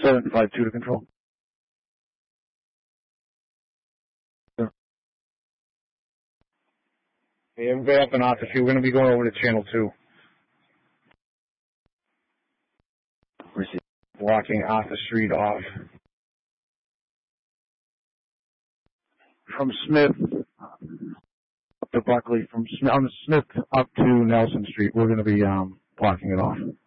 752 to control. Sure. Hey, everybody up and off the street. We're going to be going over to channel 2. Receive. Walking off the street off. From Smith up to Buckley, from Smith up to Nelson Street. We're going to be blocking it off.